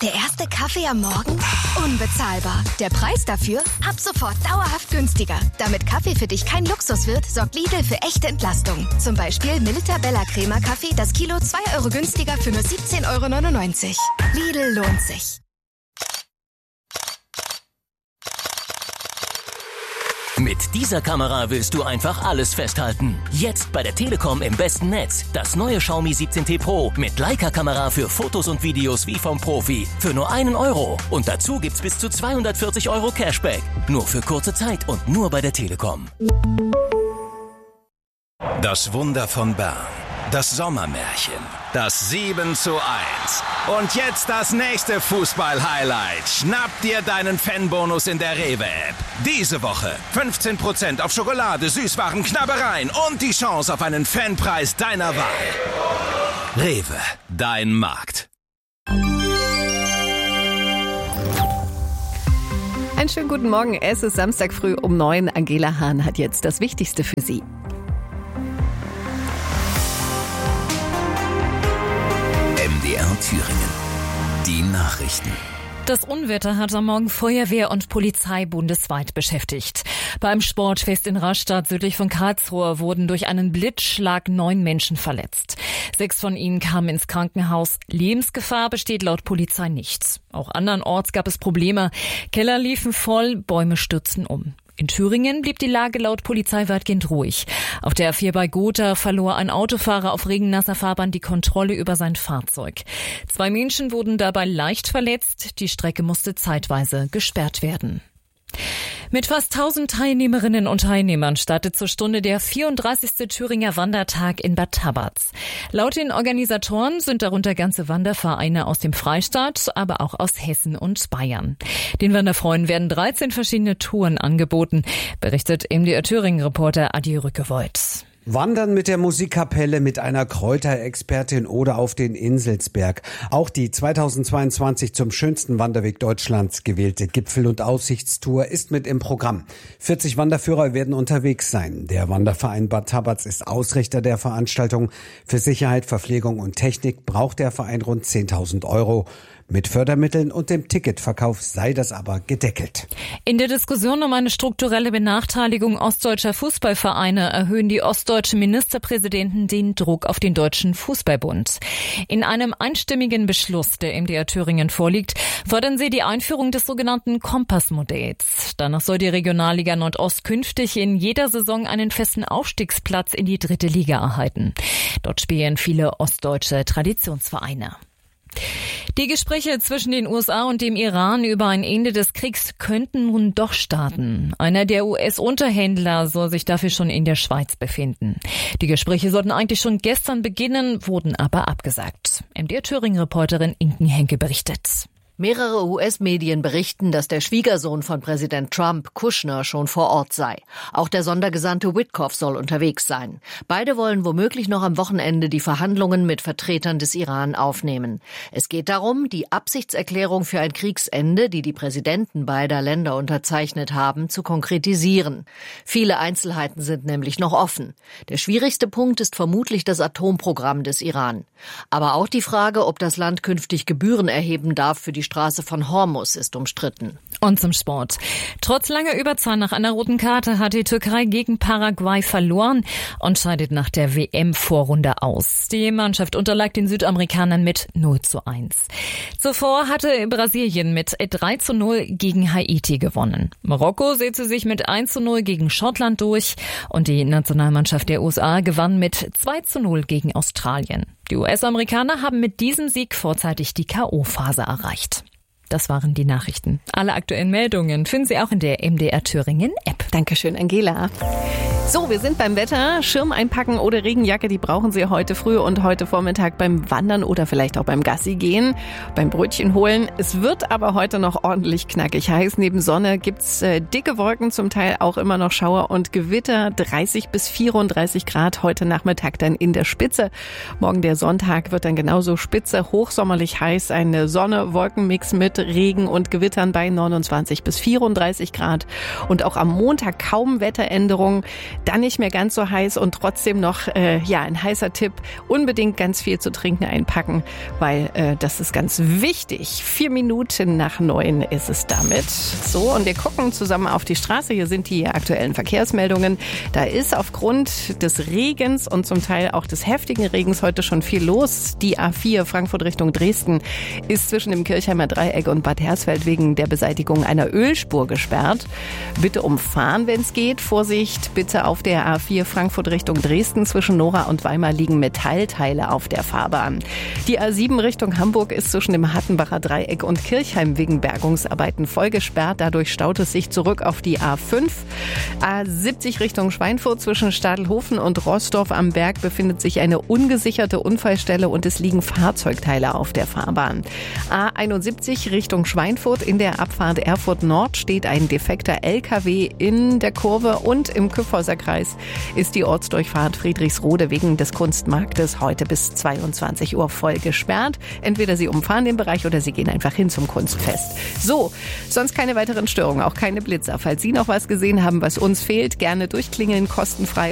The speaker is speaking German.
Der erste Kaffee am Morgen? Unbezahlbar. Der Preis dafür? Ab sofort dauerhaft günstiger. Damit Kaffee für dich kein Luxus wird, sorgt Lidl für echte Entlastung. Zum Beispiel Milita Bella Crema Kaffee, das Kilo 2 Euro günstiger für nur 17,99 €. Lidl lohnt sich. Mit dieser Kamera willst du einfach alles festhalten. Jetzt bei der Telekom im besten Netz. Das neue Xiaomi 17T Pro mit Leica-Kamera für Fotos und Videos wie vom Profi. Für nur 1 €. Und dazu gibt's bis zu 240 € Cashback. Nur für kurze Zeit und nur bei der Telekom. Das Wunder von Bern. Das Sommermärchen. Das 7:1. Und jetzt das nächste Fußball-Highlight. Schnapp dir deinen Fanbonus in der Rewe-App. Diese Woche 15% auf Schokolade, Süßwaren, Knabbereien und die Chance auf einen Fanpreis deiner Wahl. Rewe, dein Markt. Einen schönen guten Morgen. Es ist Samstag früh um 9. Angela Hahn hat jetzt das Wichtigste für Sie. MDR Thüringen. Die Nachrichten. Das Unwetter hat am Morgen Feuerwehr und Polizei bundesweit beschäftigt. Beim Sportfest in Rastatt südlich von Karlsruhe wurden durch einen Blitzschlag 9 Menschen verletzt. 6 von ihnen kamen ins Krankenhaus. Lebensgefahr besteht laut Polizei nicht. Auch andernorts gab es Probleme. Keller liefen voll, Bäume stürzten um. In Thüringen blieb die Lage laut Polizei weitgehend ruhig. Auf der A4 bei Gotha verlor ein Autofahrer auf regennasser Fahrbahn die Kontrolle über sein Fahrzeug. 2 Menschen wurden dabei leicht verletzt. Die Strecke musste zeitweise gesperrt werden. Mit fast 1000 Teilnehmerinnen und Teilnehmern startet zur Stunde der 34. Thüringer Wandertag in Bad Tabatz. Laut den Organisatoren sind darunter ganze Wandervereine aus dem Freistaat, aber auch aus Hessen und Bayern. Den Wanderfreunden werden 13 verschiedene Touren angeboten, berichtet MDR Thüringen-Reporter Adi Rückewold. Wandern mit der Musikkapelle, mit einer Kräuterexpertin oder auf den Inselsberg. Auch die 2022 zum schönsten Wanderweg Deutschlands gewählte Gipfel- und Aussichtstour ist mit im Programm. 40 Wanderführer werden unterwegs sein. Der Wanderverein Bad Tabatz ist Ausrichter der Veranstaltung. Für Sicherheit, Verpflegung und Technik braucht der Verein rund 10.000 €. Mit Fördermitteln und dem Ticketverkauf sei das aber gedeckelt. In der Diskussion um eine strukturelle Benachteiligung ostdeutscher Fußballvereine erhöhen die ostdeutschen Ministerpräsidenten den Druck auf den Deutschen Fußballbund. In einem einstimmigen Beschluss, der MDR Thüringen vorliegt, fordern sie die Einführung des sogenannten Kompassmodells. Danach soll die Regionalliga Nordost künftig in jeder Saison einen festen Aufstiegsplatz in die 3. Liga erhalten. Dort spielen viele ostdeutsche Traditionsvereine. Die Gespräche zwischen den USA und dem Iran über ein Ende des Kriegs könnten nun doch starten. Einer der US-Unterhändler soll sich dafür schon in der Schweiz befinden. Die Gespräche sollten eigentlich schon gestern beginnen, wurden aber abgesagt. MDR Thüringen-Reporterin Inken Henke berichtet. Mehrere US-Medien berichten, dass der Schwiegersohn von Präsident Trump, Kushner, schon vor Ort sei. Auch der Sondergesandte Witkoff soll unterwegs sein. Beide wollen womöglich noch am Wochenende die Verhandlungen mit Vertretern des Iran aufnehmen. Es geht darum, die Absichtserklärung für ein Kriegsende, die die Präsidenten beider Länder unterzeichnet haben, zu konkretisieren. Viele Einzelheiten sind nämlich noch offen. Der schwierigste Punkt ist vermutlich das Atomprogramm des Iran. Aber auch die Frage, ob das Land künftig Gebühren erheben darf für die Straße von Hormuz, ist umstritten. Und zum Sport. Trotz langer Überzahl nach einer roten Karte hat die Türkei gegen Paraguay verloren und scheidet nach der WM-Vorrunde aus. Die Mannschaft unterlag den Südamerikanern mit 0:1. Zuvor hatte Brasilien mit 3:0 gegen Haiti gewonnen. Marokko setzte sich mit 1:0 gegen Schottland durch und die Nationalmannschaft der USA gewann mit 2:0 gegen Australien. Die US-Amerikaner haben mit diesem Sieg vorzeitig die K.O.-Phase erreicht. Das waren die Nachrichten. Alle aktuellen Meldungen finden Sie auch in der MDR Thüringen App. Dankeschön, Angela. So, wir sind beim Wetter. Schirm einpacken oder Regenjacke, die brauchen Sie heute früh und heute Vormittag beim Wandern oder vielleicht auch beim Gassi gehen, beim Brötchen holen. Es wird aber heute noch ordentlich knackig heiß. Neben Sonne gibt's dicke Wolken, zum Teil auch immer noch Schauer und Gewitter. 30 bis 34 Grad heute Nachmittag dann in der Spitze. Morgen der Sonntag wird dann genauso spitze, hochsommerlich heiß. Eine Sonne-Wolkenmix mit Regen und Gewittern bei 29 bis 34 Grad. Und auch am Montag kaum Wetteränderungen, dann nicht mehr ganz so heiß und trotzdem noch ein heißer Tipp, unbedingt ganz viel zu trinken einpacken, weil das ist ganz wichtig. 4 Minuten nach 9 ist es damit. So, und wir gucken zusammen auf die Straße. Hier sind die aktuellen Verkehrsmeldungen. Da ist aufgrund des Regens und zum Teil auch des heftigen Regens heute schon viel los. Die A4 Frankfurt Richtung Dresden ist zwischen dem Kirchheimer Dreieck und Bad Hersfeld wegen der Beseitigung einer Ölspur gesperrt. Bitte umfahren, wenn es geht. Vorsicht, bitte auf der A4 Frankfurt Richtung Dresden. Zwischen Nora und Weimar liegen Metallteile auf der Fahrbahn. Die A7 Richtung Hamburg ist zwischen dem Hattenbacher Dreieck und Kirchheim wegen Bergungsarbeiten voll gesperrt. Dadurch staut es sich zurück auf die A5. A70 Richtung Schweinfurt zwischen Stadelhofen und Roßdorf am Berg befindet sich eine ungesicherte Unfallstelle und es liegen Fahrzeugteile auf der Fahrbahn. A71 Richtung Schweinfurt in der Abfahrt Erfurt Nord steht ein defekter LKW in der Kurve und im Kyffhäuser Kreis ist die Ortsdurchfahrt Friedrichsrode wegen des Kunstmarktes heute bis 22 Uhr voll gesperrt. Entweder Sie umfahren den Bereich oder Sie gehen einfach hin zum Kunstfest. So, sonst keine weiteren Störungen, auch keine Blitzer. Falls Sie noch was gesehen haben, was uns fehlt, gerne durchklingeln, kostenfrei